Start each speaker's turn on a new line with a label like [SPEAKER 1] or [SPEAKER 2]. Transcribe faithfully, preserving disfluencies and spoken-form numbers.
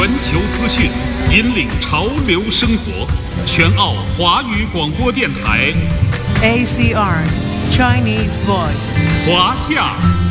[SPEAKER 1] 全球资讯，引领潮流生活。全澳华语广播电台
[SPEAKER 2] A C R Chinese Voice
[SPEAKER 1] 华夏